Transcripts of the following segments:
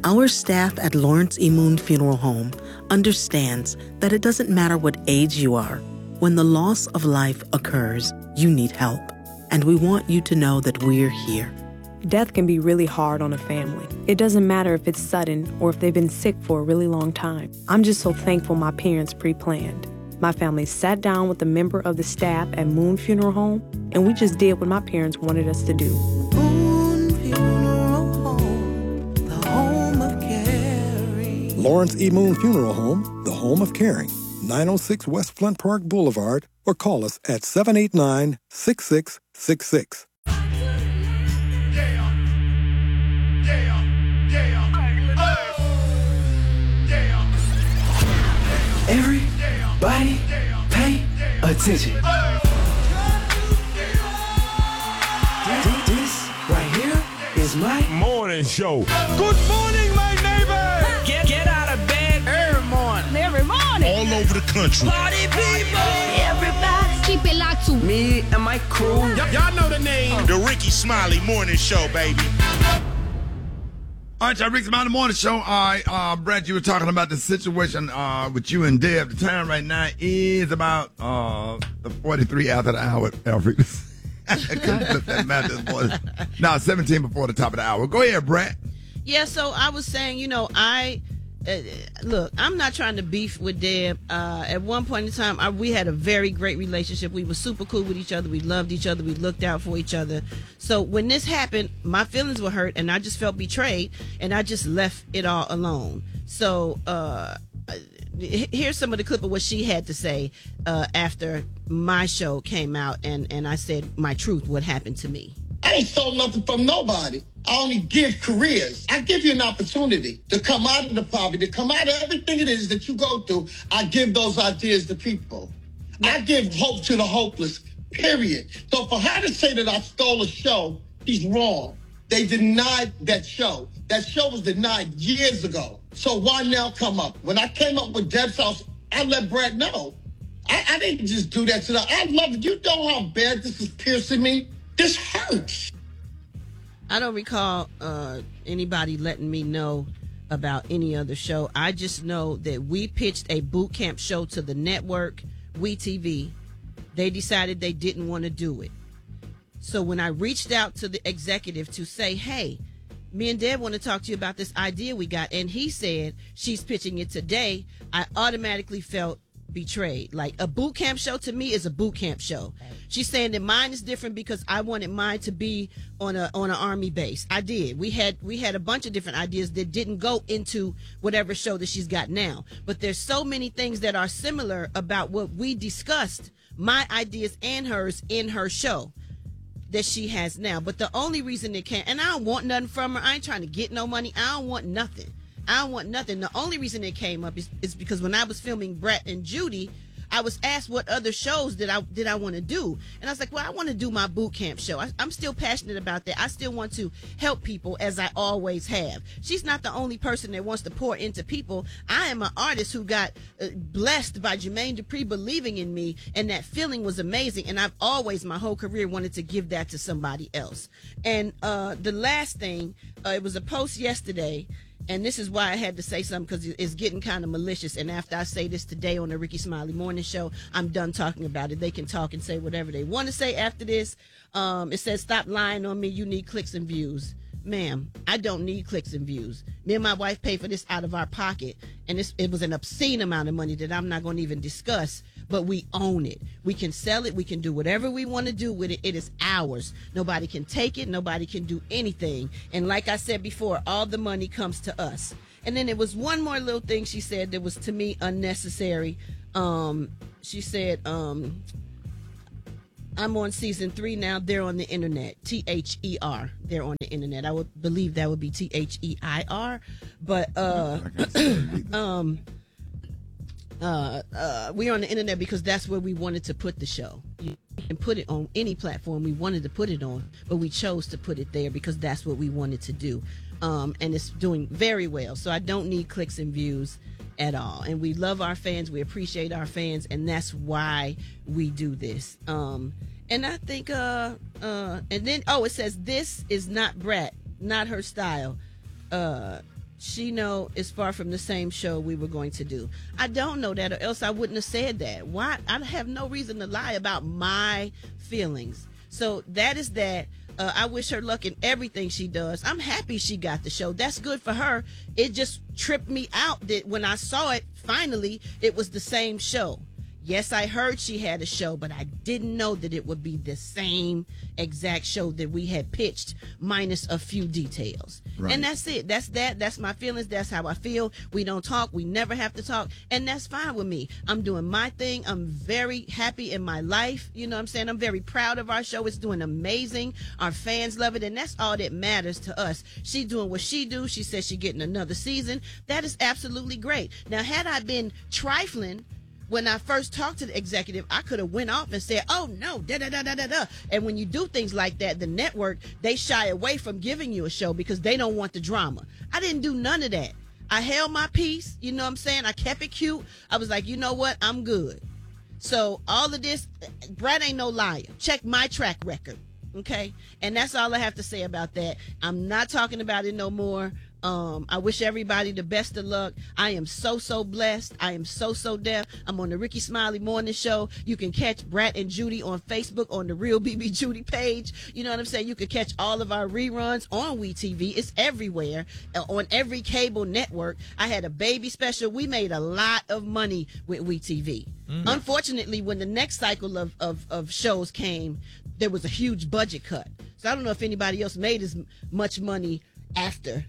Our staff at Lawrence E. Moon Funeral Home understands that it doesn't matter what age you are. When the loss of life occurs, you need help. And we want you to know that we're here. Death can be really hard on a family. It doesn't matter if it's sudden or if they've been sick for a really long time. I'm just so thankful my parents pre-planned. My family sat down with a member of the staff at Moon Funeral Home, and we just did what my parents wanted us to do. Moon Funeral Home, the home of caring. Lawrence E. Moon Funeral Home, the home of caring. 906 West Flint Park Boulevard, or call us at 789-6666. Everybody pay attention. This right here is my morning show. Good morning, my neighbor. Get out of bed every morning. Every morning. All over the country. Party people. Everybody. Keep it locked to me and my crew. Y'all know the name. The Ricky Smiley Morning Show, baby. All right, y'all, Ricky Smiley Morning Show. All right, Brett, you were talking about the situation with you and Deb. The time right now is about the 43 after the hour, Alfred. I couldn't flip that math this morning. No, 17 before the top of the hour. Go ahead, Brett. Yeah, so I was saying, look, I'm not trying to beef with Deb. At one point in time, we had a very great relationship. We were super cool with each other. We loved each other. We looked out for each other. So when this happened, my feelings were hurt, and I just felt betrayed, and I just left it all alone. So here's some of the clip of what she had to say after my show came out, and I said my truth, what happened to me. I ain't stole nothing from nobody. I only give careers. I give you an opportunity to come out of the poverty, to come out of everything it is that you go through. I give those ideas to people. I give hope to the hopeless, period. So for her to say that I stole a show, she's wrong. They denied that show. That show was denied years ago. So why now come up? When I came up with Deb's House, I let Brad know. I didn't just do that to her. I love it. You know how bad this is piercing me? This hurts. I don't recall anybody letting me know about any other show. I just know that we pitched a boot camp show to the network, WeTV. They decided they didn't want to do it. So when I reached out to the executive to say, hey, me and Deb want to talk to you about this idea we got, and he said she's pitching it today, I automatically felt betrayed. Like, a boot camp show to me is a boot camp show. She's saying that mine is different because I wanted mine to be on an army base. I did. We had a bunch of different ideas that didn't go into whatever show that she's got now. But there's so many things that are similar about what we discussed, my ideas and hers, in her show that she has now. But the only reason it can't, and I don't want nothing from her. I ain't trying to get no money. I don't want nothing. The only reason it came up is because when I was filming Brett and Judy, I was asked what other shows did I want to do. And I was like, well, I want to do my boot camp show. I'm still passionate about that. I still want to help people, as I always have. She's not the only person that wants to pour into people. I am an artist who got blessed by Jermaine Dupri believing in me, and that feeling was amazing. And I've always, my whole career, wanted to give that to somebody else. And the last thing, it was a post yesterday, and this is why I had to say something, because it's getting kind of malicious. And after I say this today on the Ricky Smiley Morning Show, I'm done talking about it. They can talk and say whatever they want to say after this. It says, stop lying on me. You need clicks and views. Ma'am, I don't need clicks and views. Me and my wife pay for this out of our pocket. And it was an obscene amount of money that I'm not going to even discuss. But we own it. We can sell it. We can do whatever we want to do with it. It is ours. Nobody can take it. Nobody can do anything. And like I said before, all the money comes to us. And then there was one more little thing she said that was, to me, unnecessary. She said, I'm on season 3 now. They're on the internet. THER. They're on the internet. I would believe that would be THEIR. But we're on the internet because that's where we wanted to put the show. You can put it on any platform we wanted to put it on, but we chose to put it there because that's what we wanted to do. And it's doing very well. So I don't need clicks and views at all. And we love our fans. We appreciate our fans. And that's why we do this. And I think, and then, it says, this is not Brett, not her style. she know it's far from the same show we were going to do. I don't know that, or else I wouldn't have said that. Why? I have no reason to lie about my feelings. So that is that. I wish her luck in everything she does. I'm happy she got the show. That's good for her. It just tripped me out that when I saw it, finally, it was the same show. Yes, I heard she had a show, but I didn't know that it would be the same exact show that we had pitched, minus a few details. Right. And that's it. That's that. That's my feelings. That's how I feel. We don't talk. We never have to talk. And that's fine with me. I'm doing my thing. I'm very happy in my life. You know what I'm saying? I'm very proud of our show. It's doing amazing. Our fans love it. And that's all that matters to us. She doing what she do. She says she getting another season. That is absolutely great. Now, had I been trifling when I first talked to the executive, I could have went off and said, oh, no, da-da-da-da-da-da. And when you do things like that, the network, they shy away from giving you a show because they don't want the drama. I didn't do none of that. I held my peace. You know what I'm saying? I kept it cute. I was like, you know what? I'm good. So all of this, Brad ain't no liar. Check my track record. Okay? And that's all I have to say about that. I'm not talking about it no more. I wish everybody the best of luck. I am so blessed. I am so deaf. I'm on the Ricky Smiley Morning Show. You can catch Brat and Judy on Facebook on the Real BB Judy page. You know what I'm saying? You can catch all of our reruns on WeTV. It's everywhere, on every cable network. I had a baby special. We made a lot of money with WeTV. Mm-hmm. Unfortunately, when the next cycle of shows came, there was a huge budget cut. So I don't know if anybody else made as much money after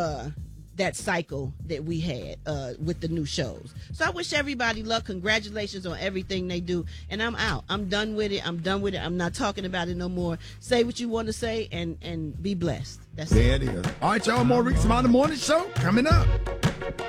that cycle that we had with the new shows. So I wish everybody luck. Congratulations on everything they do. And I'm out. I'm done with it. I'm not talking about it no more. Say what you want to say and be blessed. That's it. There it is. All right, y'all. More Ricky Smiley Morning Show coming up.